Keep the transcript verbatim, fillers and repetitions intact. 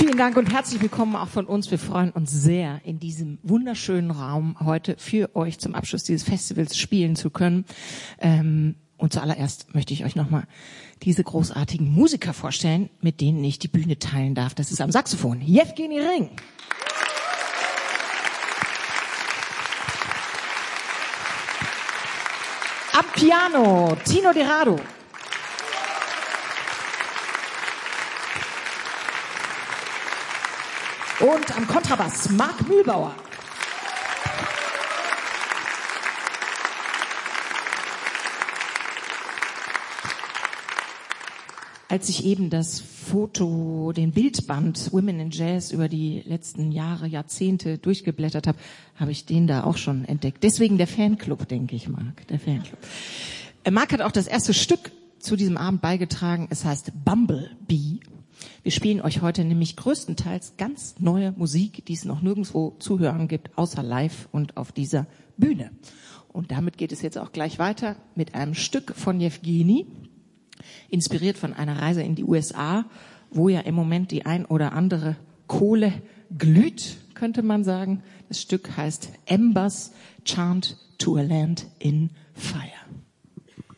Vielen Dank und herzlich willkommen auch von uns. Wir freuen uns sehr, in diesem wunderschönen Raum heute für euch zum Abschluss dieses Festivals spielen zu können. Ähm, und zuallererst möchte ich euch nochmal diese großartigen Musiker vorstellen, mit denen ich die Bühne teilen darf. Das ist am Saxophon Jewgeni Ring. Am Piano Tino De Rado. Und am Kontrabass Marc Mühlbauer. Als ich eben das Foto, den Bildband Women in Jazz über die letzten Jahre, Jahrzehnte durchgeblättert habe, habe ich den da auch schon entdeckt. Deswegen der Fanclub, denke ich, Marc, der Fanclub. Marc hat auch das erste Stück zu diesem Abend beigetragen. Es heißt Bumblebee. Wir spielen euch heute nämlich größtenteils ganz neue Musik, die es noch nirgendwo zu hören gibt, außer live und auf dieser Bühne. Und damit geht es jetzt auch gleich weiter mit einem Stück von Jewgeni, inspiriert von einer Reise in die U S A, wo ja im Moment die ein oder andere Kohle glüht, könnte man sagen. Das Stück heißt Embers Chant to a Land in Fire.